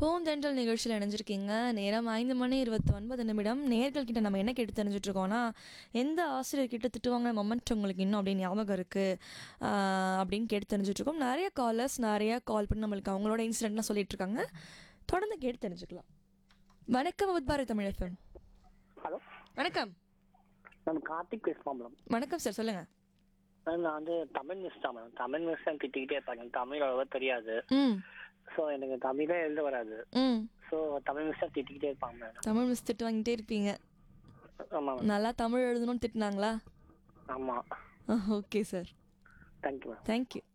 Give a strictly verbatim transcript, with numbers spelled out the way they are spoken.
பூந்தென்றல் நிகழ்ச்சியில் இணைஞ்சிருக்கீங்க. நேரம் ஐந்து மணி இருபத்தி ஒன்பது நிமிடம். நேர்கள் கிட்ட நம்ம என்ன கேட்டு தெரிஞ்சுட்டு இருக்கோம்னா, எந்த ஆசிரியர் கிட்ட திட்டுவாங்க மொமெண்ட் உங்களுக்கு இன்னும் அப்படியே ஞாபகம் இருக்குது அப்படின்னு கேட்டு தெரிஞ்சுட்டு இருக்கோம். நிறைய காலர்ஸ் நிறைய கால் பண்ணி நம்மளுக்கு அவங்களோட இன்சிடென்ட்லாம் சொல்லிட்டு இருக்காங்க. தொடர்ந்து கேட்டு தெரிஞ்சுக்கலாம். வணக்கம் உத்பாரத் தமிழ் எஃப்எம். ஹலோ வணக்கம். மேம் கார்த்திக் பேசுகிறோம் மேடம். வணக்கம் சார், சொல்லுங்கள். மேம் நான் வந்து தமிழ் மிஸ் தான் மேம். தமிழ் மிஸ் தான் திட்டிக்கிட்டே இருப்பாங்க. எனக்கு தமிழ் அவ்வளோவா தெரியாது. ம் ஸோ எனக்கு தமிழே எழுத வராது. ம் ஸோ தமிழ் மிஸ் தான் திட்டிக்கிட்டே இருப்பாங்க மேடம். தமிழ் மிஸ் திட்டு வாங்கிட்டே இருப்பீங்க. ஆமாம் மேம். நல்லா தமிழ் எழுதணும்னு திட்டினாங்களா? ஆமாம். Okay sir, thank you ma'am. Thank you.